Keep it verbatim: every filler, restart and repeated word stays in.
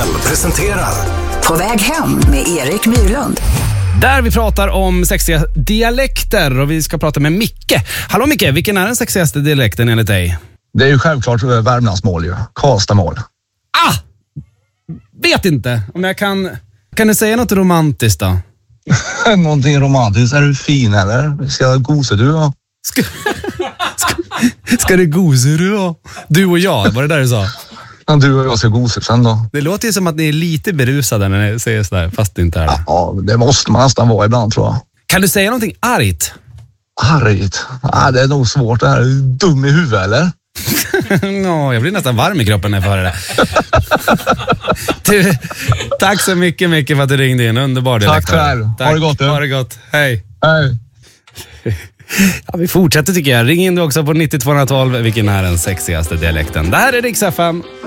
L presenterar På väg hem med Erik Myrlund. Där vi pratar om sexiga dialekter och vi ska prata med Micke. Hallå Micke, vilken är den sexigaste dialekten enligt dig? Det är ju självklart Värmlandsmål ju. Karlstadmål. Ah! Vet inte om jag kan... Kan du säga något romantiskt då? Någonting romantiskt. Är du fin eller? Ska gosa du då? Ska, ska, ska det gosa du då? Du och jag, var det där du sa? Ja, du och jag ska gosa sen då. Det låter ju som att ni är lite berusade när ni säger sådär, fast det inte är det. Ja, det måste man nästan vara ibland tror jag. Kan du säga någonting argt? Argt? Ja, det är nog svårt det här. Är du dum i huvudet eller? Nå, jag blir nästan varm i kroppen när jag får höra det. Du, tack så mycket Micke för att du ringde in. Underbar dialekt. Tack själv. Tack. Ha det gott. Ha det gott. Hej. Hej. Ja, vi fortsätter tycker jag. Ring in du också på nittio två tolv. Vilken är den sexigaste dialekten? Det här är Rix F M.